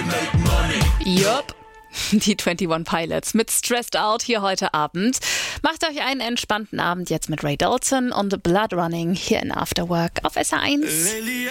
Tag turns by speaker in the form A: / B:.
A: Yup. Die 21 Pilots mit Stressed Out hier heute Abend. Macht euch einen entspannten Abend jetzt mit Ray Dalton und Blood Running hier in After Work auf SR1.